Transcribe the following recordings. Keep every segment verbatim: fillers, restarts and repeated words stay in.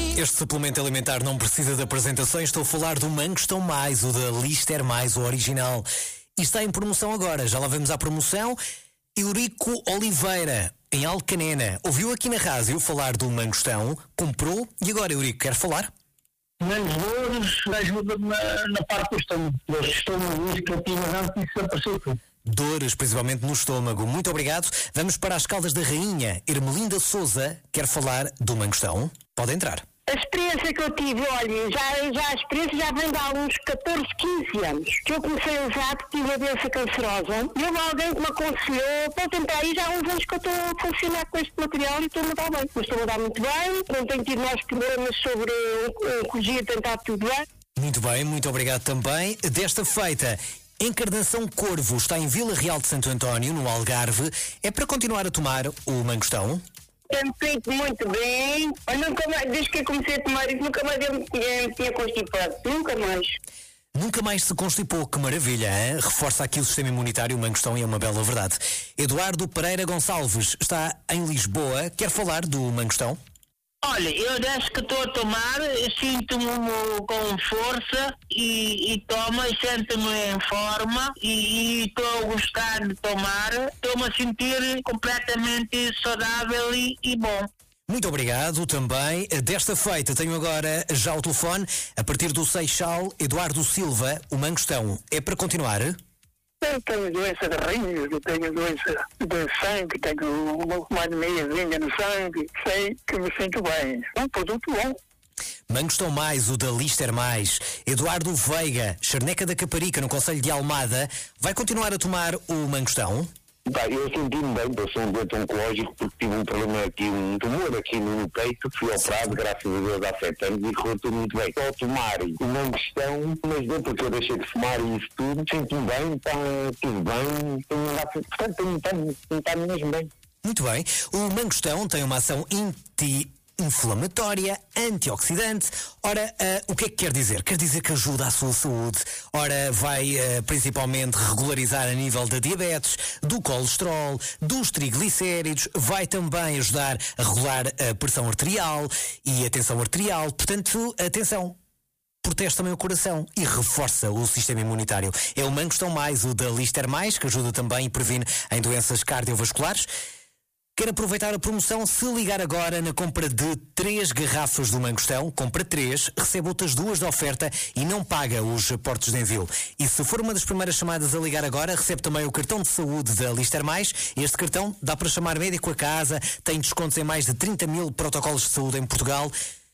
Este suplemento alimentar não precisa de apresentações. Estou a falar do Mangostão Mais, o da Lister Mais, o original. E está em promoção agora. Já lá vamos à promoção. Eurico Oliveira, em Alcanena. Ouviu aqui na rádio falar do Mangostão, comprou e agora, Eurico, quer falar? Menos dores, ajuda-me na, na parte do estômago. Dores de estômago, isso que eu tinha antes, isso apareceu tudo. Dores, principalmente no estômago. Muito obrigado. Vamos para as Caldas da Rainha. Ermelinda Souza quer falar do Mangostão. Pode entrar. A experiência que eu tive, olha, já, já a experiência já vem de há uns catorze, quinze anos, que eu comecei a usar porque tive a doença cancerosa, e houve alguém que me aconselhou, pô, tentar aí já há uns anos que eu estou a funcionar com este material e estou-me a dar bem. Mas estou-me a dar muito bem, não tenho tido mais problemas sobre a oncologia, tentar tudo bem. Muito bem, muito obrigado também. Desta feita, Encarnação Corvo está em Vila Real de Santo António, no Algarve. É para continuar a tomar o Mangostão? Tenho feito muito bem. Eu nunca mais, desde que eu comecei a tomar isso, nunca mais eu me tinha, me tinha constipado. Nunca mais. Nunca mais se constipou, que maravilha, hein? Reforça aqui o sistema imunitário, o Mangostão, e é uma bela verdade. Eduardo Pereira Gonçalves está em Lisboa, quer falar do Mangostão? Olha, eu desde que estou a tomar, sinto-me com força e, e tomo e sinto-me em forma e estou a gostar de tomar, estou-me a sentir completamente saudável e, e bom. Muito obrigado também. Desta feita tenho agora já o telefone, a partir do Seixal, Eduardo Silva, o Mangostão. É para continuar? Eu tenho doença de rins, eu tenho doença de sangue, tenho uma, uma anemiazinha no sangue, sei que me sinto bem. É um produto bom. Mangostão Mais, o da Lister Mais. Eduardo Veiga, Charneca da Caparica, no concelho de Almada, vai continuar a tomar o Mangostão? Tá, eu senti-me bem, eu sou um doente oncológico porque tive um problema aqui, um tumor aqui no peito, fui operado, graças a Deus, há sete anos e correu tudo muito bem. Estou a tomar o Mangostão, mas não porque eu deixei de fumar e isso tudo, sinto-me bem, está tudo bem, tenho lá, portanto, está mesmo bem. Muito bem. O Mangostão tem uma ação anti inflamatória, antioxidante. Ora, uh, o que é que quer dizer? Quer dizer que ajuda a sua saúde. Ora, vai uh, principalmente regularizar a nível da diabetes, do colesterol, dos triglicéridos, vai também ajudar a regular a pressão arterial e a tensão arterial. Portanto, atenção, protege também o coração e reforça o sistema imunitário. É o Mangostão Mais, o da Lister Mais, que ajuda também e previne em doenças cardiovasculares. Quer aproveitar a promoção? Se ligar agora na compra de três garrafas do Mangostão, compra três, recebe outras duas de oferta e não paga os portos de envio. E se for uma das primeiras chamadas a ligar agora, recebe também o cartão de saúde da Lister Mais. Este cartão dá para chamar médico a casa, tem descontos em mais de trinta mil protocolos de saúde em Portugal.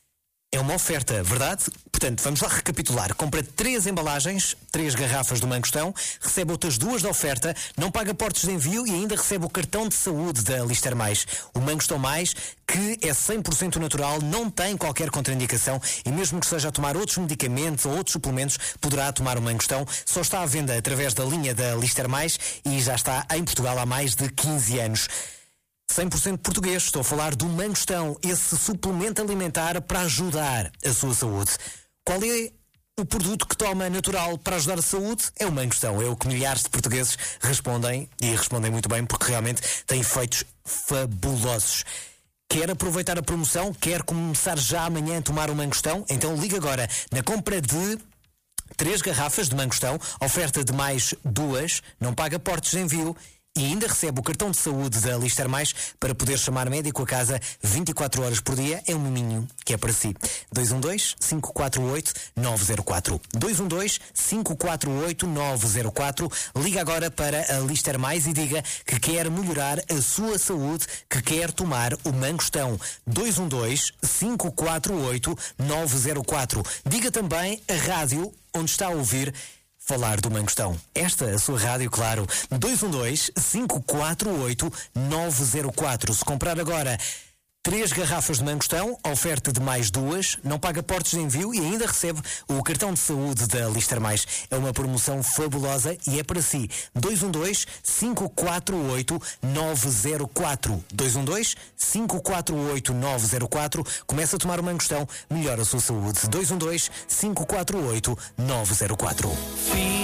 É uma oferta, verdade? Portanto, vamos lá recapitular. Compra três embalagens, três garrafas do Mangostão, recebe outras duas de oferta, não paga portos de envio e ainda recebe o cartão de saúde da Lister Mais. O Mangostão Mais, que é cem por cento natural, não tem qualquer contraindicação e mesmo que seja a tomar outros medicamentos ou outros suplementos, poderá tomar o Mangostão. Só está à venda através da linha da Lister Mais e já está em Portugal há mais de quinze anos. cem por cento português, estou a falar do Mangostão, esse suplemento alimentar para ajudar a sua saúde. Qual é o produto que toma natural para ajudar a saúde? É o Mangostão, é o que milhares de portugueses respondem, e respondem muito bem porque realmente tem efeitos fabulosos. Quer aproveitar a promoção? Quer começar já amanhã a tomar o Mangostão? Então liga agora na compra de três garrafas de Mangostão, oferta de mais duas, não paga portos de envio e ainda recebe o cartão de saúde da Lister Mais para poder chamar médico a casa vinte e quatro horas por dia. É um miminho que é para si. dois um dois, cinco quatro oito, nove zero quatro. dois um dois, cinco quatro oito, nove zero quatro. Liga agora para a Lister Mais e diga que quer melhorar a sua saúde, que quer tomar o Mangostão. dois um dois, cinco quatro oito, nove zero quatro. Diga também a rádio onde está a ouvir falar do Mangostão. Esta, a sua rádio, claro. dois um dois, cinco quatro oito, nove zero quatro. Se comprar agora três garrafas de Mangostão, oferta de mais duas, não paga portos de envio e ainda recebe o cartão de saúde da Lister Mais. É uma promoção fabulosa e é para si. dois um dois, cinco quatro oito, nove zero quatro. dois um dois, cinco quatro oito, nove zero quatro. Começa a tomar o Mangostão, melhora a sua saúde. dois um dois, cinco quatro oito, nove zero quatro.